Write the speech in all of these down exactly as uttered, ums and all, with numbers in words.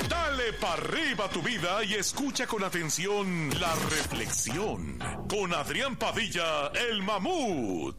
Dale pa' arriba tu vida y escucha con atención la reflexión con Adrián Padilla, el mamut.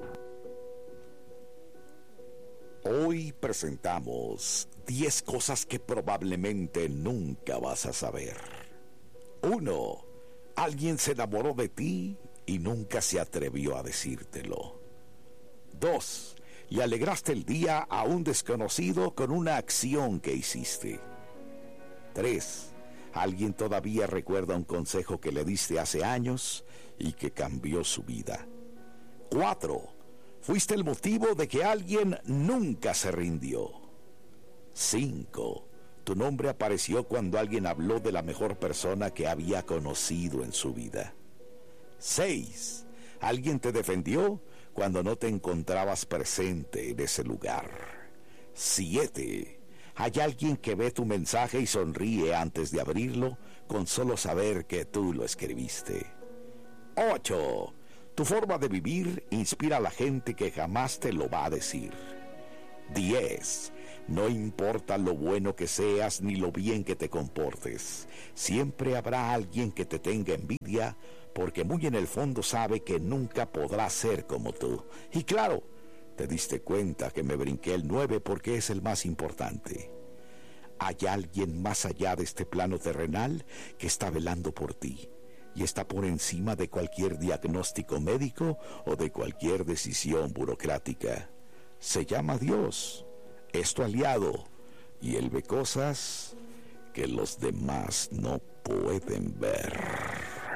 Hoy presentamos diez cosas que probablemente nunca vas a saber. uno. Alguien se enamoró de ti y nunca se atrevió a decírtelo. dos. Le alegraste el día a un desconocido con una acción que hiciste. tres. Alguien todavía recuerda un consejo que le diste hace años y que cambió su vida. cuatro. Fuiste el motivo de que alguien nunca se rindió. cinco. Tu nombre apareció cuando alguien habló de la mejor persona que había conocido en su vida. seis. Alguien te defendió cuando no te encontrabas presente en ese lugar. siete. Hay alguien que ve tu mensaje y sonríe antes de abrirlo con solo saber que tú lo escribiste. ocho. Tu forma de vivir inspira a la gente que jamás te lo va a decir. diez. No importa lo bueno que seas ni lo bien que te comportes, siempre habrá alguien que te tenga envidia porque muy en el fondo sabe que nunca podrá ser como tú. Y claro, te diste cuenta que me brinqué el nueve porque es el más importante. Hay alguien más allá de este plano terrenal que está velando por ti y está por encima de cualquier diagnóstico médico o de cualquier decisión burocrática. Se llama Dios, es tu aliado, y Él ve cosas que los demás no pueden ver.